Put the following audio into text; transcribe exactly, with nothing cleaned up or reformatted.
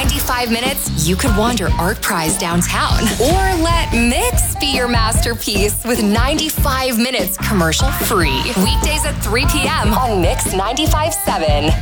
ninety-five minutes, you could wander ArcPrize downtown. Or let Mix be your masterpiece with ninety-five minutes commercial free. Weekdays at three p.m. on Mix ninety-five point seven.